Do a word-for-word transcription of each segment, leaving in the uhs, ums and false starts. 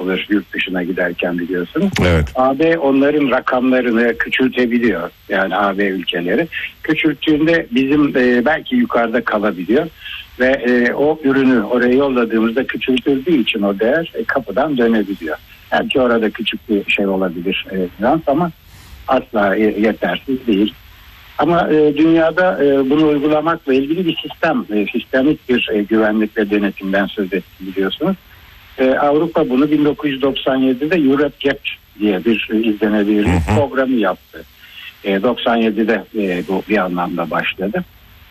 alır yurt dışına giderken, biliyorsunuz. Evet. A B onların rakamlarını küçültebiliyor. Yani A B ülkeleri. Küçülttüğünde bizim e, belki yukarıda kalabiliyor. Ve e, o ürünü oraya yolladığımızda küçültüldüğü için o değer e, kapıdan dönebiliyor. Belki orada küçük bir şey olabilir e, ama asla e, yetersiz değil. Ama e, dünyada e, bunu uygulamakla ilgili bir sistem, e, sistemik bir e, güvenlik ve denetimden söz ettim, biliyorsunuz. E, Avrupa bunu bin dokuz yüz doksan yedide EuropeGap diye bir e, izlenebilirlik programı yaptı. E, doksan yedide e, bu bir anlamda başladı.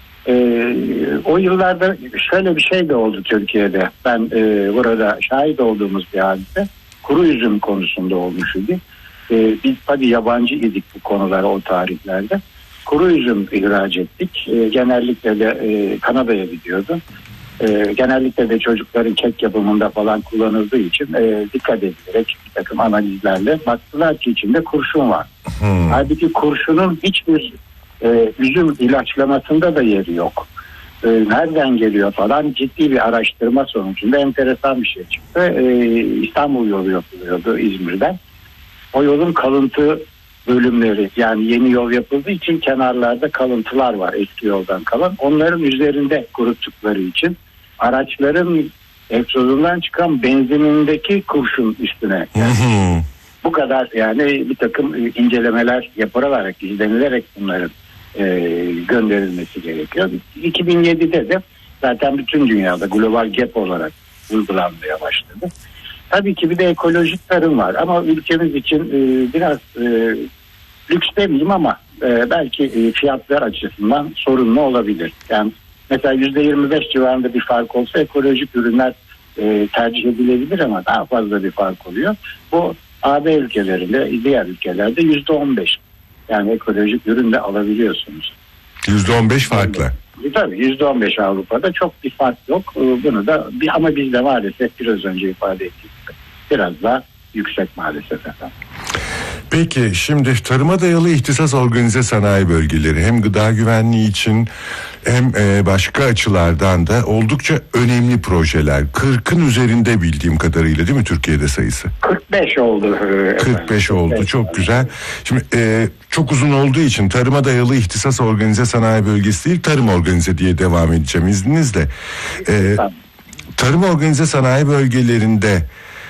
E, o yıllarda şöyle bir şey de oldu Türkiye'de. Ben e, burada şahit olduğumuz bir hadise, kuru üzüm konusunda olmuş idi. E, biz tabii yabancı idik bu konulara o tarihlerde. Kuru üzüm ihraç ettik. E, genellikle de e, Kanada'ya gidiyordu. E, genellikle de çocukların kek yapımında falan kullanıldığı için e, dikkat edilerek bir takım analizlerle baktılar ki içinde kurşun var. Hmm. Halbuki kurşunun hiçbir e, üzüm ilaçlamasında da yeri yok. E, nereden geliyor falan, ciddi bir araştırma sonucunda enteresan bir şey çıktı. E, İstanbul yolu yapılıyordu İzmir'den. O yolun kalıntı bölümleri, yani yeni yol yapıldığı için kenarlarda kalıntılar var eski yoldan kalan. Onların üzerinde kuruttukları için araçların egzozundan çıkan benzinindeki kurşun üstüne. Yani bu kadar, yani bir takım incelemeler yapılarak, izlenilerek bunların e, gönderilmesi gerekiyor. iki bin yedide de zaten bütün dünyada global gap olarak uygulanmaya başladı. Tabii ki bir de ekolojik tarım var ama ülkemiz için e, biraz e, lüks demeyeyim ama e, belki e, fiyatlar açısından sorunlu olabilir. Yani mesela yüzde yirmi beş civarında bir fark olsa ekolojik ürünler e, tercih edilebilir ama daha fazla bir fark oluyor. Bu A B ülkelerinde, diğer ülkelerde yüzde on beş. Yani ekolojik ürün de alabiliyorsunuz. yüzde on beş farklı. Tabii yüzde on beş Avrupa'da çok bir fark yok. Bunu da bir, ama bizde maalesef biraz önce ifade ettik, biraz daha yüksek maalesef efendim. Peki şimdi tarıma dayalı ihtisas organize sanayi bölgeleri hem gıda güvenliği için hem başka açılardan da oldukça önemli projeler. kırkın üzerinde bildiğim kadarıyla, değil mi Türkiye'de sayısı? kırk beş oldu. Efendim. kırk beş oldu, çok güzel. Şimdi e, çok uzun olduğu için tarıma dayalı ihtisas organize sanayi bölgesi değil, tarım organize diye devam edeceğim izninizle. E, tarım organize sanayi bölgelerinde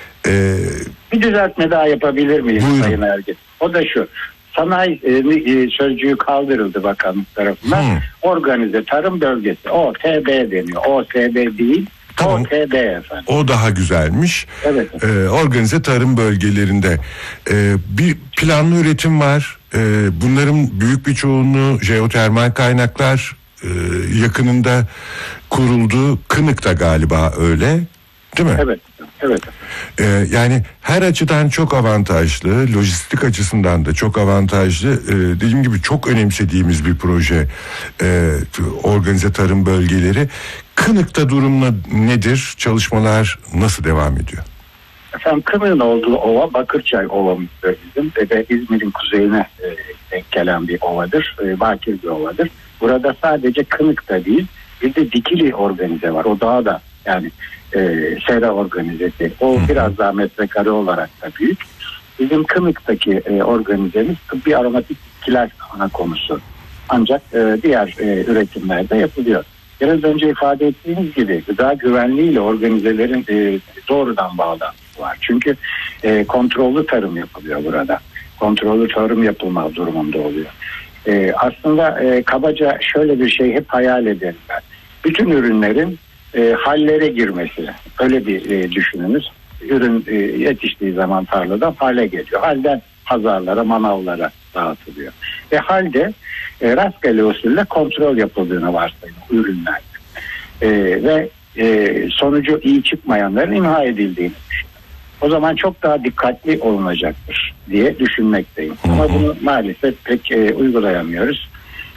e, bir düzeltme daha yapabilir miyim Buyurun. Sayın Ergin? O da şu: sanayi e, sözcüğü kaldırıldı bakanlık tarafından. Hmm. Organize tarım bölgesi, O T B deniyor. O T B değil, tamam. O T B efendim. O daha güzelmiş. Evet. Ee, organize tarım bölgelerinde ee, bir planlı üretim var. Ee, bunların büyük bir çoğunluğu jeotermal kaynaklar e, yakınında kuruldu. Kınık'ta galiba öyle, değil mi? Evet. Evet. Ee, yani her açıdan çok avantajlı, lojistik açısından da çok avantajlı. Ee, dediğim gibi çok önemsediğimiz bir proje, ee, organize tarım bölgeleri. Kınık'ta durum nedir? Çalışmalar nasıl devam ediyor? Efendim, Kınık'ın olduğu ova Bakırçay Ova'mızdır bizim ve İzmir'in kuzeyine e, denk gelen bir ovadır, e, bakir bir ovadır. Burada sadece Kınık'ta değil, bir de Dikili organize var. O daha da yani e, sera organizesi. O Hı-hı. biraz daha metrekare olarak da büyük. Bizim Kınık'taki e, organizemiz tıbbi aromatik bitkiler ana konusu. Ancak e, diğer e, üretimlerde yapılıyor. Biraz önce ifade ettiğimiz gibi gıda güvenliğiyle organizelerin e, doğrudan bağlantısı var. Çünkü e, kontrollü tarım yapılıyor burada. Kontrollü tarım yapılma durumunda oluyor. E, aslında e, kabaca şöyle bir şey hep hayal ederim ben. Bütün ürünlerin e, hallere girmesi. Öyle bir e, düşününüz. Ürün e, yetiştiği zaman tarladan hale geliyor. Halden pazarlara, manavlara dağıtılıyor. Ve halde e, rastgele usulle kontrol yapıldığını varsayın ürünlerde. E, ve e, sonucu iyi çıkmayanların imha edildiğini düşünün. O zaman çok daha dikkatli olunacaktır diye düşünmekteyim. Hı hı. Ama bunu maalesef pek e, uygulayamıyoruz.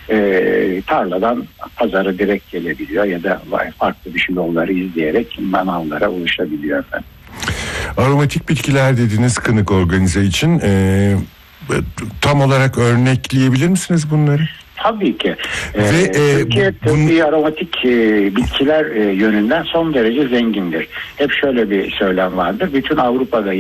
E, tarladan pazara direkt gelebiliyor ya da farklı bir şey yolları izleyerek manavlara ulaşabiliyor efendim. Aromatik bitkiler dediniz Kınık organize için. E, tam olarak örnekleyebilir misiniz bunları? Tabii ki. Ve ee, e, Türkiye tıbbi aromatik e, bitkiler e, yönünden son derece zengindir. Hep şöyle bir söylem vardır. Bütün Avrupa'da